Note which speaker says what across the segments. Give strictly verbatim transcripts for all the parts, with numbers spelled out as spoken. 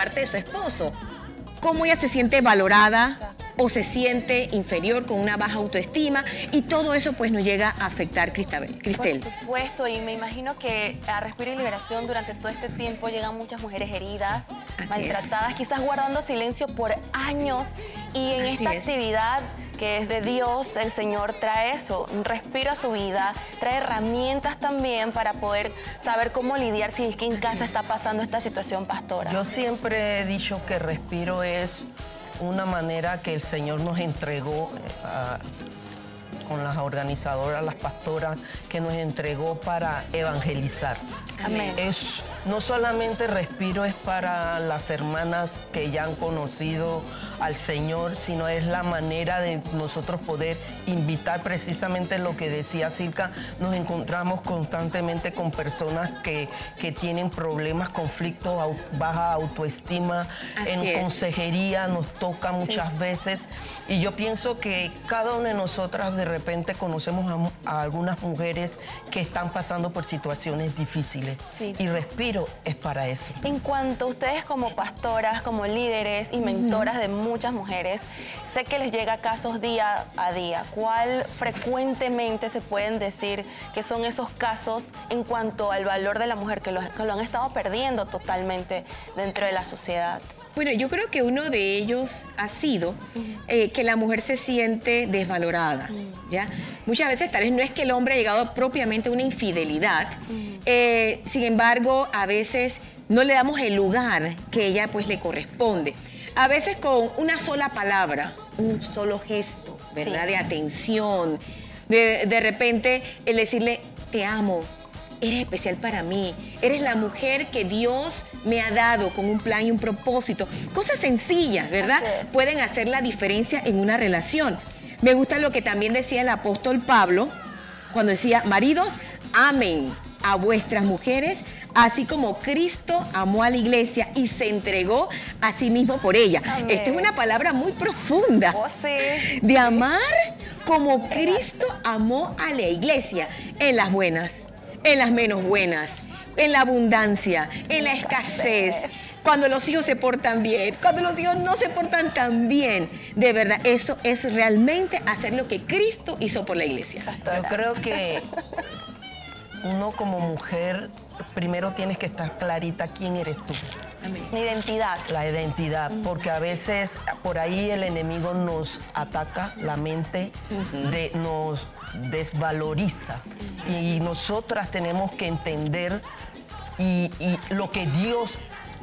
Speaker 1: parte de su esposo. Cómo ella se siente valorada o se siente inferior con una baja autoestima, y todo eso pues nos llega a afectar, Cristabel. Cristel.
Speaker 2: Por supuesto, y me imagino que a Respiro y Liberación durante todo este tiempo llegan muchas mujeres heridas,
Speaker 1: Así
Speaker 2: maltratadas,
Speaker 1: es.
Speaker 2: quizás guardando silencio por años, y en
Speaker 1: Así
Speaker 2: esta
Speaker 1: es.
Speaker 2: actividad que es de Dios, el Señor trae eso, un respiro a su vida, trae herramientas también para poder saber cómo lidiar si es que en casa está pasando esta situación, pastora.
Speaker 3: Yo siempre he dicho que Respiro es una manera que el Señor nos entregó a, con las organizadoras, las pastoras, que nos entregó para evangelizar.
Speaker 2: Amén.
Speaker 3: Es, no solamente Respiro es para las hermanas que ya han conocido al Señor, sino es la manera de nosotros poder invitar, precisamente lo que decía Silka. Nos encontramos constantemente con personas que, que tienen problemas, conflictos, au, baja autoestima.
Speaker 1: Así
Speaker 3: en
Speaker 1: es.
Speaker 3: consejería nos toca muchas
Speaker 2: Sí.
Speaker 3: veces, y yo pienso que cada una de nosotras de repente conocemos a, a algunas mujeres que están pasando por situaciones difíciles,
Speaker 2: Sí.
Speaker 3: y Respiro es para eso.
Speaker 2: En cuanto a ustedes como pastoras, como líderes y mentoras de muchas mujeres, sé que les llega casos día a día. ¿Cuál frecuentemente se pueden decir que son esos casos en cuanto al valor de la mujer que lo, que lo han estado perdiendo totalmente dentro de la sociedad?
Speaker 1: Bueno, yo creo que uno de ellos ha sido eh, que la mujer se siente desvalorada, ¿ya? Muchas veces tal vez no es que el hombre ha llegado propiamente a una infidelidad, eh, sin embargo, a veces no le damos el lugar que ella pues le corresponde. A veces con una sola palabra, un solo gesto, ¿verdad?
Speaker 2: Sí.
Speaker 1: De atención, de, de repente el decirle, te amo, eres especial para mí, eres la mujer que Dios me ha dado con un plan y un propósito. Cosas sencillas, ¿verdad?
Speaker 2: Así es.
Speaker 1: Pueden hacer la diferencia en una relación. Me gusta lo que también decía el apóstol Pablo, cuando decía, maridos, amen a vuestras mujeres, así como Cristo amó a la iglesia y se entregó a sí mismo por ella.
Speaker 2: Amén.
Speaker 1: Esta es una palabra muy profunda.
Speaker 2: Oh, sí.
Speaker 1: De amar como Cristo amó a la iglesia, en las buenas, en las menos buenas, en la abundancia, en la escasez, cuando los hijos se portan bien, cuando los hijos no se portan tan bien. De verdad, eso es realmente hacer lo que Cristo hizo por la iglesia.
Speaker 3: Yo creo que uno como mujer, primero tienes que estar clarita quién eres tú.
Speaker 1: Amén.
Speaker 2: Mi identidad.
Speaker 3: La identidad, porque a veces por ahí el enemigo nos ataca la mente, de, nos desvaloriza, y nosotras tenemos que entender y, y lo que Dios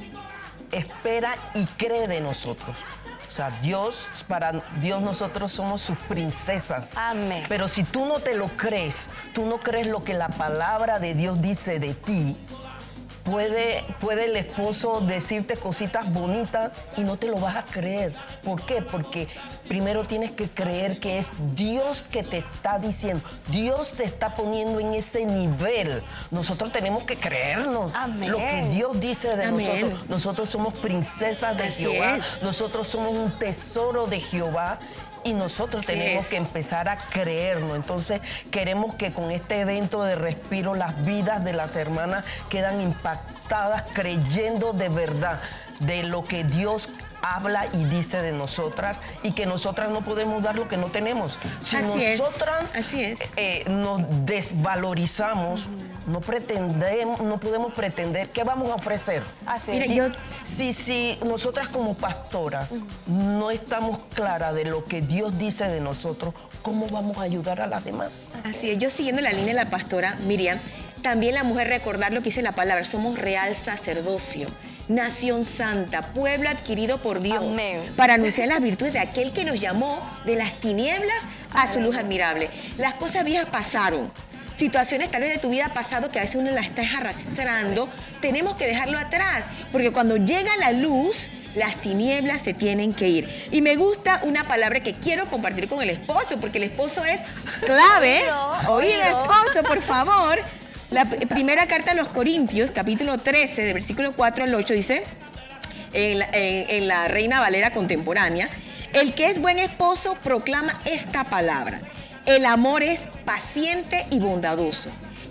Speaker 3: espera y cree de nosotros. O sea, Dios, para Dios nosotros somos sus princesas.
Speaker 2: Amén.
Speaker 3: Pero si tú no te lo crees, tú no crees lo que la palabra de Dios dice de ti, Puede, puede el esposo decirte cositas bonitas y no te lo vas a creer. ¿Por qué? Porque primero tienes que creer que es Dios que te está diciendo. Dios te está poniendo en ese nivel. Nosotros tenemos que creernos
Speaker 2: Amén.
Speaker 3: lo que Dios dice de
Speaker 1: Amén.
Speaker 3: nosotros. Nosotros somos princesas de
Speaker 1: Así
Speaker 3: Jehová.
Speaker 1: es.
Speaker 3: Nosotros somos un tesoro de Jehová. Y nosotros
Speaker 1: Así
Speaker 3: tenemos
Speaker 1: es.
Speaker 3: que empezar a creernos. Entonces, queremos que con este evento de Respiro, las vidas de las hermanas quedan impactadas creyendo de verdad de lo que Dios habla y dice de nosotras, y que nosotras no podemos dar lo que no tenemos. Si
Speaker 1: Así es,
Speaker 3: nosotras
Speaker 1: así es.
Speaker 3: eh, nos desvalorizamos, no pretendemos, no podemos pretender qué vamos a ofrecer.
Speaker 2: Así
Speaker 1: Mira,
Speaker 2: es.
Speaker 3: Y
Speaker 1: yo-
Speaker 3: si, si nosotras como pastoras no estamos claras de lo que Dios dice de nosotros, ¿cómo vamos a ayudar a las demás?
Speaker 1: Así es, yo siguiendo la línea de la pastora Miriam, también la mujer recordar lo que dice la palabra, somos real sacerdocio, nación santa, pueblo adquirido por Dios,
Speaker 2: Amén.
Speaker 1: para anunciar las virtudes de aquel que nos llamó de las tinieblas a su luz admirable. Las cosas viejas pasaron, situaciones tal vez de tu vida pasado que a veces uno las está arrastrando, tenemos que dejarlo atrás, porque cuando llega la luz, las tinieblas se tienen que ir. Y me gusta una palabra que quiero compartir con el esposo, porque el esposo es clave.
Speaker 2: Oído,
Speaker 1: Oído,
Speaker 2: oído.
Speaker 1: esposo, por favor. La pr- primera carta a los Corintios, capítulo trece, del versículo cuatro al ocho, dice, en la, en- en la Reina Valera contemporánea, el que es buen esposo proclama esta palabra. El amor es paciente y bondadoso.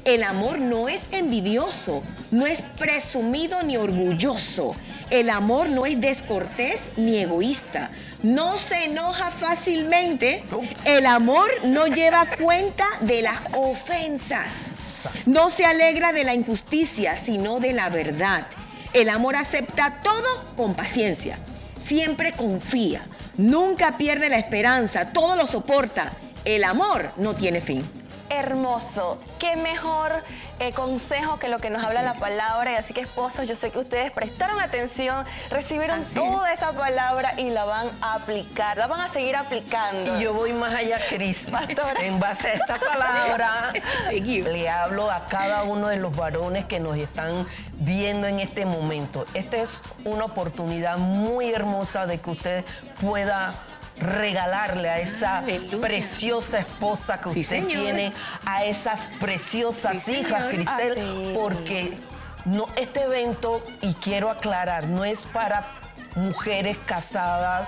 Speaker 1: El amor no es envidioso, no es presumido ni orgulloso. El amor no es descortés ni egoísta. No se enoja fácilmente.
Speaker 3: Ups.
Speaker 1: El amor no lleva cuenta de las ofensas. No se alegra de la injusticia, sino de la verdad. El amor acepta todo con paciencia. Siempre confía. Nunca pierde la esperanza. Todo lo soporta. El amor no tiene fin.
Speaker 2: Hermoso. Qué mejor eh, consejo que lo que nos habla la palabra. Y así que, esposos, yo sé que ustedes prestaron atención, recibieron
Speaker 1: Así
Speaker 2: toda
Speaker 1: es.
Speaker 2: esa palabra y la van a aplicar, la van a seguir aplicando.
Speaker 3: Y yo voy más allá, Cris.
Speaker 2: Pastora.
Speaker 3: En base a esta palabra,
Speaker 1: Seguimos.
Speaker 3: le hablo a cada uno de los varones que nos están viendo en este momento. Esta es una oportunidad muy hermosa de que usted pueda regalarle a esa
Speaker 1: Aleluya.
Speaker 3: preciosa esposa que
Speaker 1: Sí,
Speaker 3: usted
Speaker 1: señor.
Speaker 3: tiene, a esas preciosas
Speaker 1: Sí,
Speaker 3: hijas,
Speaker 1: señor.
Speaker 3: Cristel,
Speaker 2: Así.
Speaker 3: porque no, este evento, y quiero aclarar, no es para mujeres casadas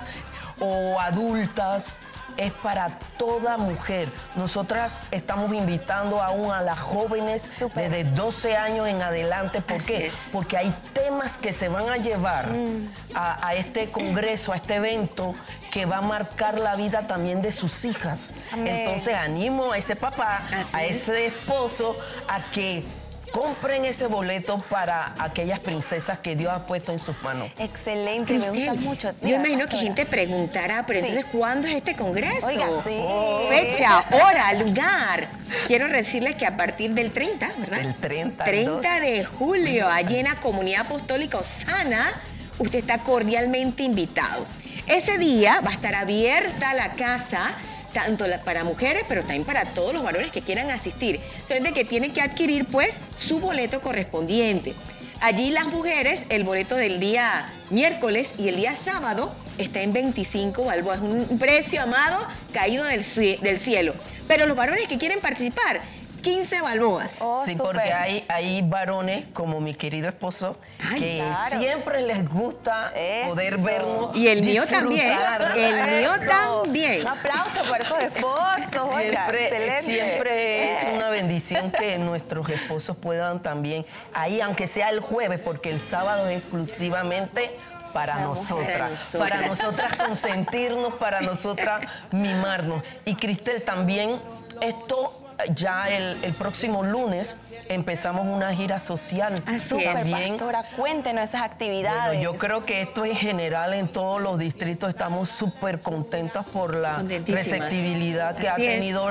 Speaker 3: o adultas, es para toda mujer. Nosotras estamos invitando aún a las jóvenes
Speaker 2: Súper.
Speaker 3: desde doce años en adelante. ¿Por
Speaker 1: Así
Speaker 3: qué?
Speaker 1: es.
Speaker 3: Porque hay temas que se van a llevar
Speaker 2: Mm.
Speaker 3: a, a este congreso, a este evento, que va a marcar la vida también de sus hijas.
Speaker 2: Amén.
Speaker 3: Entonces animo a ese papá,
Speaker 1: Así
Speaker 3: a
Speaker 1: es.
Speaker 3: ese esposo, a que compren ese boleto para aquellas princesas que Dios ha puesto en sus manos.
Speaker 2: Excelente, me gusta
Speaker 1: Cristel,
Speaker 2: mucho.
Speaker 1: yo
Speaker 2: Tía,
Speaker 1: imagino que
Speaker 2: pastora.
Speaker 1: gente preguntará, pero
Speaker 2: Sí.
Speaker 1: entonces, ¿cuándo es este congreso?
Speaker 2: Oiga, sí.
Speaker 1: Oh. Fecha, hora, lugar. Quiero decirles que a partir del treinta, ¿verdad?
Speaker 3: Del treinta al
Speaker 1: treinta de julio, allí en la Comunidad Apostólica Osana, usted está cordialmente invitado. Ese día va a estar abierta la casa, tanto la- para mujeres, pero también para todos los varones que quieran asistir. Solamente que tienen que adquirir, pues, su boleto correspondiente. Allí las mujeres, el boleto del día miércoles y el día sábado está en veinticinco balboas. Un precio, amado, caído del, cie- del cielo. Pero los varones que quieren participar, quince balboas.
Speaker 2: Oh,
Speaker 3: Sí,
Speaker 2: súper.
Speaker 3: porque hay, hay varones como mi querido esposo
Speaker 1: Ay,
Speaker 3: que
Speaker 2: claro.
Speaker 3: siempre les gusta
Speaker 2: Eso.
Speaker 3: poder vernos.
Speaker 1: Y el mío también.
Speaker 3: disfrutar.
Speaker 1: El mío
Speaker 2: Eso.
Speaker 1: también.
Speaker 2: Un aplauso para esos esposos. Oiga,
Speaker 3: Siempre,
Speaker 2: excelente.
Speaker 3: siempre es
Speaker 2: Eh.
Speaker 3: una bendición que nuestros esposos puedan también, ahí aunque sea el jueves, porque el sábado es exclusivamente para
Speaker 2: Para
Speaker 3: nosotras,
Speaker 1: mujeres.
Speaker 3: para nosotras consentirnos, para nosotras mimarnos. Y Cristel, también esto ya el, el próximo lunes empezamos una gira social.
Speaker 1: Así es.
Speaker 2: Súper,
Speaker 3: También.
Speaker 2: pastora, cuéntenos esas actividades.
Speaker 3: Bueno, yo creo que esto en general en todos los distritos estamos súper contentos por la
Speaker 1: Contentísimas.
Speaker 3: receptibilidad que ha
Speaker 1: Así es.
Speaker 3: tenido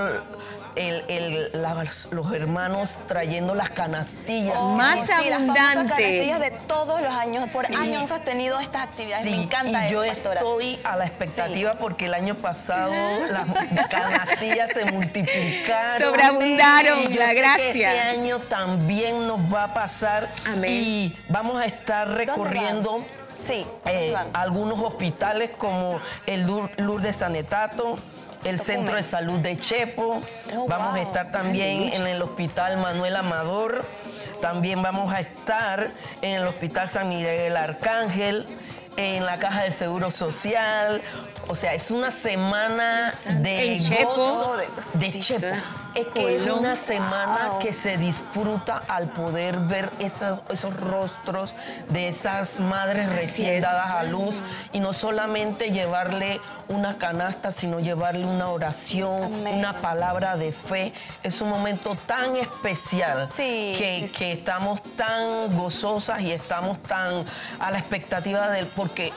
Speaker 3: el- el- la- los hermanos trayendo las canastillas.
Speaker 2: Oh,
Speaker 1: Más
Speaker 2: sí, las famosas
Speaker 1: abundante.
Speaker 2: canastillas de todos los años. Por
Speaker 3: Sí.
Speaker 2: años han sostenido estas actividades.
Speaker 3: Sí,
Speaker 2: Me encanta
Speaker 3: y
Speaker 2: eso,
Speaker 3: yo
Speaker 2: pastora.
Speaker 3: estoy a la expectativa porque el año pasado las canastillas se multiplicaron.
Speaker 1: Sobreabundaron,
Speaker 3: Y yo
Speaker 1: la
Speaker 3: sé
Speaker 1: gracia.
Speaker 3: que este año también nos va a pasar.
Speaker 1: Amén.
Speaker 3: Y vamos a estar recorriendo
Speaker 2: Sí,
Speaker 3: eh,
Speaker 2: van.
Speaker 3: algunos hospitales como el Lur- Lourdes Sanetato, el Centro de Salud de Chepo.
Speaker 2: Oh,
Speaker 3: vamos
Speaker 2: wow.
Speaker 3: a estar también en el Hospital Manuel Amador. También vamos a estar en el Hospital San Miguel el Arcángel, en la Caja del Seguro Social. O sea, es una semana de
Speaker 1: En Chepo.
Speaker 3: gozo, de
Speaker 1: Sí,
Speaker 3: Chepo.
Speaker 1: claro.
Speaker 3: Es que es
Speaker 1: Colón.
Speaker 3: una semana
Speaker 2: Wow.
Speaker 3: que se disfruta al poder ver esos, esos rostros de esas madres recién
Speaker 1: es.
Speaker 3: dadas a luz y no solamente llevarle una canasta, sino llevarle una oración,
Speaker 2: Amén.
Speaker 3: una palabra de fe. Es un momento tan especial
Speaker 2: Sí,
Speaker 3: que,
Speaker 2: sí, sí.
Speaker 3: que estamos tan gozosas y estamos tan a la expectativa del... Porque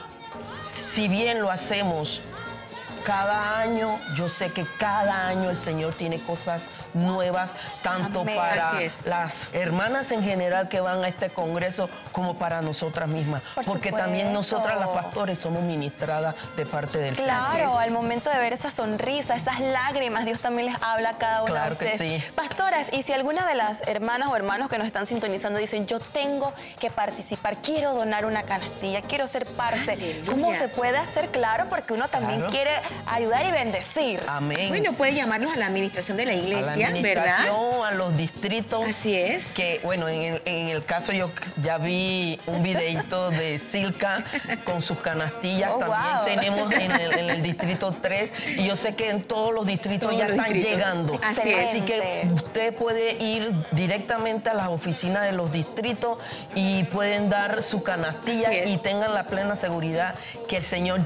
Speaker 3: si bien lo hacemos cada año, yo sé que cada año el Señor tiene cosas nuevas, tanto
Speaker 2: Amén.
Speaker 3: para
Speaker 1: Así es.
Speaker 3: las hermanas en general que van a este congreso, como para nosotras mismas.
Speaker 2: Por
Speaker 3: Porque
Speaker 2: supuesto.
Speaker 3: también nosotras las pastores somos ministradas de parte del Señor.
Speaker 2: Claro, al momento de ver esa sonrisa, esas lágrimas, Dios también les habla a cada una
Speaker 3: Claro
Speaker 2: de
Speaker 3: que
Speaker 2: ustedes.
Speaker 3: sí.
Speaker 2: Pastoras, y si alguna de las hermanas o hermanos que nos están sintonizando dicen, yo tengo que participar, quiero donar una canastilla, quiero ser parte,
Speaker 1: Aleluya.
Speaker 2: ¿cómo se puede hacer? Claro, porque uno también
Speaker 3: Claro.
Speaker 2: quiere ayudar y bendecir.
Speaker 3: Amén.
Speaker 1: Bueno, puede llamarnos a la administración de la iglesia.
Speaker 3: A la
Speaker 1: administración, ¿verdad?
Speaker 3: A los distritos.
Speaker 1: Así es.
Speaker 3: Que, bueno, en el, en el caso yo ya vi un videito de Silka con sus canastillas.
Speaker 2: Oh,
Speaker 3: También
Speaker 2: wow.
Speaker 3: tenemos en el, en el distrito tres. Y yo sé que en todos los distritos
Speaker 1: Todos
Speaker 3: ya
Speaker 1: los
Speaker 3: están
Speaker 1: distritos.
Speaker 3: llegando.
Speaker 1: Así es.
Speaker 3: Así que usted puede ir directamente a las oficinas de los distritos y pueden dar su canastilla
Speaker 1: Así es.
Speaker 3: y tengan la plena seguridad que el Señor